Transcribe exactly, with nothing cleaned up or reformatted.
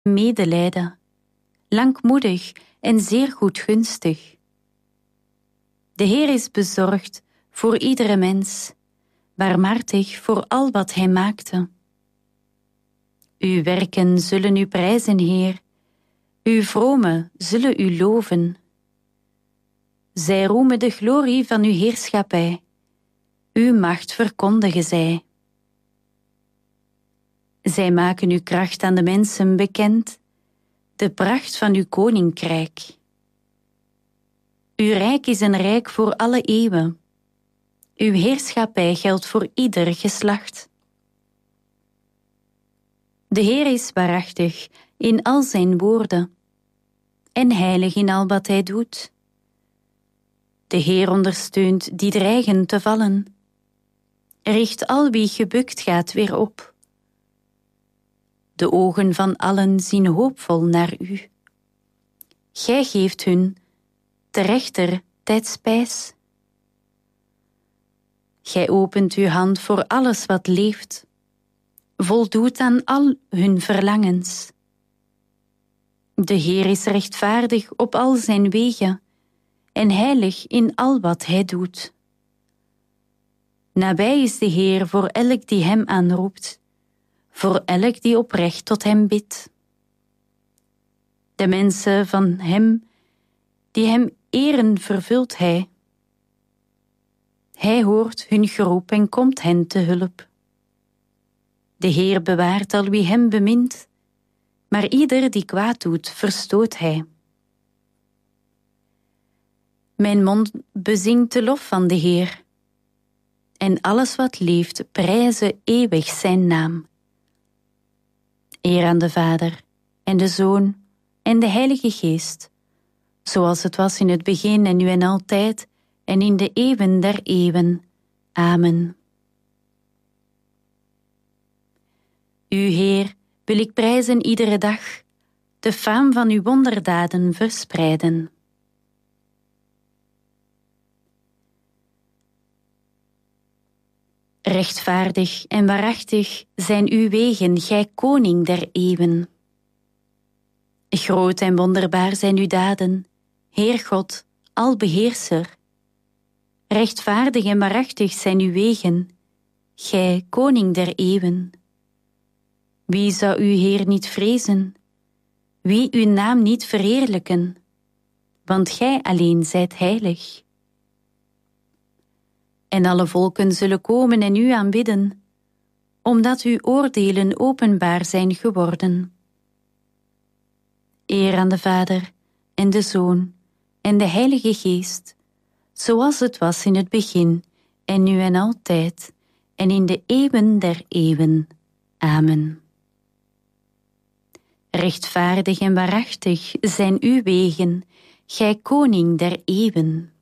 medelijden, langmoedig en zeer goedgunstig. De Heer is bezorgd voor iedere mens, barmhartig voor al wat Hij maakte. Uw werken zullen u prijzen, Heer, uw vromen zullen u loven. Zij roemen de glorie van uw heerschappij, uw macht verkondigen zij. Zij maken uw kracht aan de mensen bekend, de pracht van uw koninkrijk. Uw rijk is een rijk voor alle eeuwen. Uw heerschappij geldt voor ieder geslacht. De Heer is waarachtig in al zijn woorden en heilig in al wat hij doet. De Heer ondersteunt die dreigen te vallen, richt al wie gebukt gaat weer op. De ogen van allen zien hoopvol naar u. Gij geeft hun te rechter tijd spijs. Gij opent uw hand voor alles wat leeft, voldoet aan al hun verlangens. De Heer is rechtvaardig op al zijn wegen en heilig in al wat hij doet. Nabij is de Heer voor elk die hem aanroept, voor elk die oprecht tot hem bidt. De mensen van hem, die hem eren, vervult hij. Hij hoort hun geroep en komt hen te hulp. De Heer bewaart al wie hem bemint, maar ieder die kwaad doet, verstoot hij. Mijn mond bezingt de lof van de Heer, en alles wat leeft prijze eeuwig zijn naam. Eer aan de Vader en de Zoon en de Heilige Geest, zoals het was in het begin en nu en altijd en in de eeuwen der eeuwen. Amen. U, Heer, wil ik prijzen iedere dag, de faam van uw wonderdaden verspreiden. Rechtvaardig en waarachtig zijn uw wegen, gij koning der eeuwen. Groot en wonderbaar zijn uw daden, Heer God, albeheerser. Rechtvaardig en waarachtig zijn uw wegen, gij koning der eeuwen. Wie zou uw Heer niet vrezen? Wie uw naam niet verheerlijken? Want gij alleen zijt heilig. En alle volken zullen komen en u aanbidden, omdat uw oordelen openbaar zijn geworden. Eer aan de Vader en de Zoon en de Heilige Geest, zoals het was in het begin en nu en altijd en in de eeuwen der eeuwen. Amen. Rechtvaardig en waarachtig zijn uw wegen, gij koning der eeuwen.